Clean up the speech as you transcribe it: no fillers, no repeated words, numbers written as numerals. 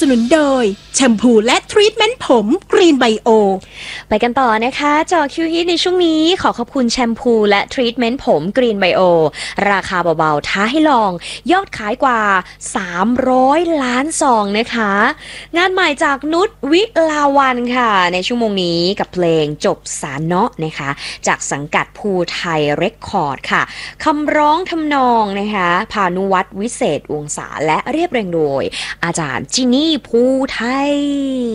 นุนโดยแชมพูและทรีทเมนต์ผมกรีนไบโอไปกันต่อนะคะเจาะคิวฮิตในช่วงนี้ขอขอบคุณแชมพูและทรีทเมนต์ผมกรีนไบโอราคาเบาๆท้าให้ลองยอดขายกว่า300 ล้านซองนะคะงานใหม่จากนุชวิลาวันค่ะในชั่วโมงนี้กับเพลงจบสารเนาะนะคะจากสังกัดภูไทยเรคคอร์ดค่ะคำร้องทำนองนะคะพานุวัฒน์วิเศษวงศาและเรียบเรียงโดยอาจารย์จินี่ภูไทย